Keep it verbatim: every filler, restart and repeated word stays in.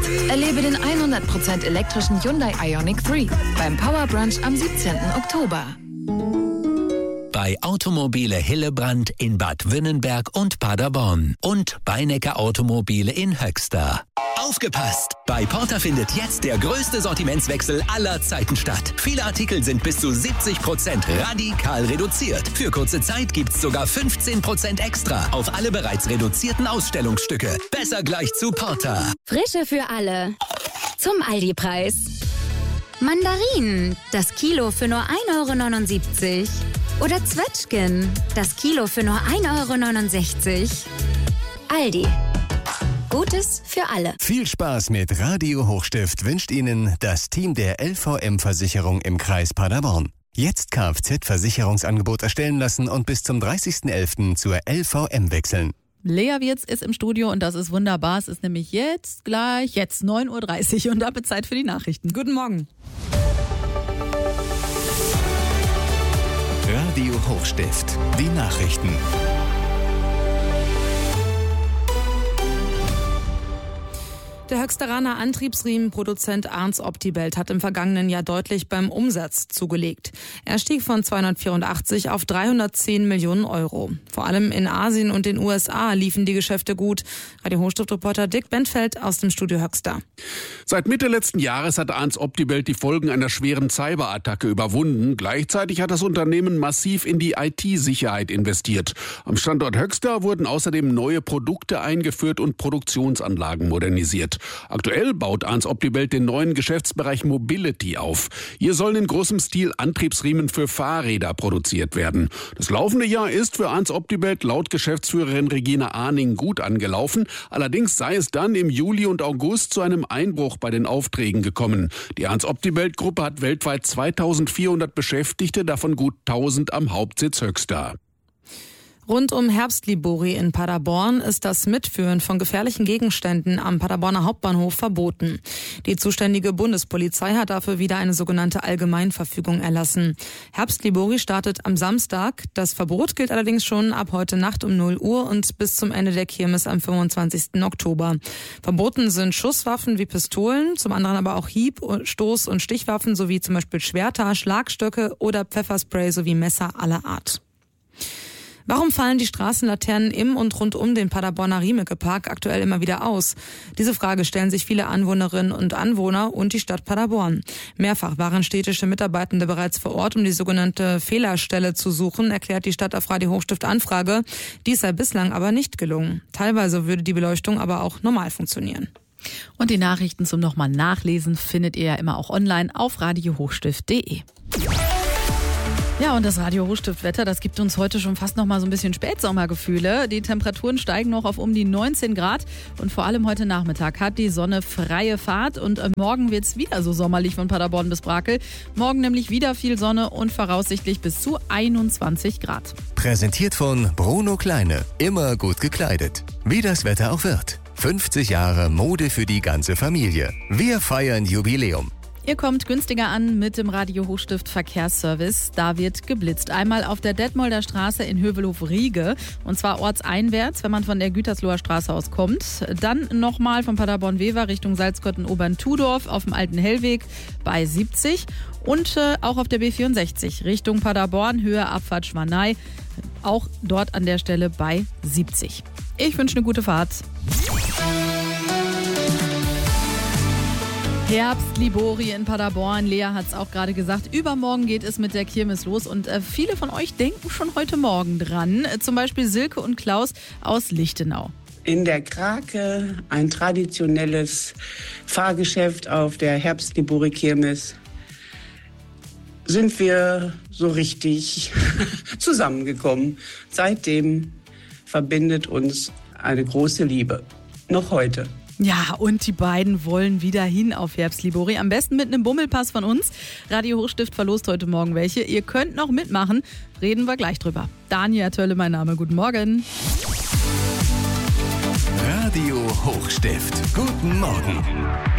Erlebe den hundert Prozent elektrischen Hyundai Ioniq drei beim Power Brunch am siebzehnten Oktober. Bei Automobile Hillebrand in Bad Wünnenberg und Paderborn und Beinecker Automobile in Höxter. Aufgepasst! Bei Porter findet jetzt der größte Sortimentswechsel aller Zeiten statt. Viele Artikel sind bis zu siebzig Prozent radikal reduziert. Für kurze Zeit gibt's sogar fünfzehn Prozent extra auf alle bereits reduzierten Ausstellungsstücke. Besser gleich zu Porter. Frische für alle. Zum Aldi-Preis. Mandarinen, das Kilo für nur ein Euro neunundsiebzig. Oder Zwetschgen, das Kilo für nur ein Euro neunundsechzig. Aldi. Gutes für alle. Viel Spaß mit Radio Hochstift wünscht Ihnen das Team der L V M-Versicherung im Kreis Paderborn. Jetzt Kfz-Versicherungsangebot erstellen lassen und bis zum dreißigsten elften zur L V M wechseln. Lea Wirz ist im Studio und das ist wunderbar. Es ist nämlich jetzt gleich, jetzt neun Uhr dreißig und damit Zeit für die Nachrichten. Guten Morgen. Radio Hochstift, die Nachrichten. Der Höxteraner Antriebsriemenproduzent Arns Optibelt hat im vergangenen Jahr deutlich beim Umsatz zugelegt. Er stieg von zweihundertvierundachtzig auf dreihundertzehn Millionen Euro. Vor allem in Asien und den U S A liefen die Geschäfte gut. Radio Hochstift-Reporter Dick Bentfeld aus dem Studio Höxter. Seit Mitte letzten Jahres hat Arns Optibelt die Folgen einer schweren Cyberattacke überwunden. Gleichzeitig hat das Unternehmen massiv in die I T-Sicherheit investiert. Am Standort Höxter wurden außerdem neue Produkte eingeführt und Produktionsanlagen modernisiert. Aktuell baut Arns Optibelt den neuen Geschäftsbereich Mobility auf. Hier sollen in großem Stil Antriebsriemen für Fahrräder produziert werden. Das laufende Jahr ist für Arns Optibelt laut Geschäftsführerin Regina Ahning gut angelaufen. Allerdings sei es dann im Juli und August zu einem Einbruch bei den Aufträgen gekommen. Die Arns Optibelt Gruppe hat weltweit zweitausendvierhundert Beschäftigte, davon gut tausend am Hauptsitz Höxter. Rund um Herbstlibori in Paderborn ist das Mitführen von gefährlichen Gegenständen am Paderborner Hauptbahnhof verboten. Die zuständige Bundespolizei hat dafür wieder eine sogenannte Allgemeinverfügung erlassen. Herbstlibori startet am Samstag. Das Verbot gilt allerdings schon ab heute Nacht um null Uhr und bis zum Ende der Kirmes am fünfundzwanzigsten Oktober. Verboten sind Schusswaffen wie Pistolen, zum anderen aber auch Hieb-, Stoß- und Stichwaffen sowie zum Beispiel Schwerter, Schlagstöcke oder Pfefferspray sowie Messer aller Art. Warum fallen die Straßenlaternen im und rund um den Paderborner Riemeke-Park aktuell immer wieder aus? Diese Frage stellen sich viele Anwohnerinnen und Anwohner und die Stadt Paderborn. Mehrfach waren städtische Mitarbeitende bereits vor Ort, um die sogenannte Fehlerstelle zu suchen, erklärt die Stadt auf Radio Hochstift Anfrage. Dies sei bislang aber nicht gelungen. Teilweise würde die Beleuchtung aber auch normal funktionieren. Und die Nachrichten zum nochmal Nachlesen findet ihr ja immer auch online auf radio hochstift punkt de. Ja, und das Radio Hochstift-Wetter, das gibt uns heute schon fast noch mal so ein bisschen Spätsommergefühle. Die Temperaturen steigen noch auf um die neunzehn Grad und vor allem heute Nachmittag hat die Sonne freie Fahrt und morgen wird's wieder so sommerlich von Paderborn bis Brakel. Morgen nämlich wieder viel Sonne und voraussichtlich bis zu einundzwanzig Grad. Präsentiert von Bruno Kleine, immer gut gekleidet. Wie das Wetter auch wird. fünfzig Jahre Mode für die ganze Familie. Wir feiern Jubiläum. Ihr kommt günstiger an mit dem Radio Hochstift Verkehrsservice. Da wird geblitzt. Einmal auf der Detmolder Straße in Hövelhof-Riege und zwar ortseinwärts, wenn man von der Gütersloher Straße aus kommt. Dann nochmal von Paderborn-Wever Richtung Salzkotten-Obern-Tudorf auf dem alten Hellweg bei siebzig und äh, auch auf der B vierundsechzig Richtung Paderborn, Höhe Abfahrt Schwanei, auch dort an der Stelle bei siebzig. Ich wünsche eine gute Fahrt. Herbstlibori in Paderborn. Lea hat es auch gerade gesagt. Übermorgen geht es mit der Kirmes los und äh, viele von euch denken schon heute Morgen dran. Äh, zum Beispiel Silke und Klaus aus Lichtenau. In der Krake ein traditionelles Fahrgeschäft auf der Herbstlibori-Kirmes. Sind wir so richtig zusammengekommen. Seitdem verbindet uns eine große Liebe. Noch heute. Ja, und die beiden wollen wieder hin auf Herbstlibori. Am besten mit einem Bummelpass von uns. Radio Hochstift verlost heute Morgen welche. Ihr könnt noch mitmachen. Reden wir gleich drüber. Daniel Tölle, mein Name. Guten Morgen. Radio Hochstift. Guten Morgen.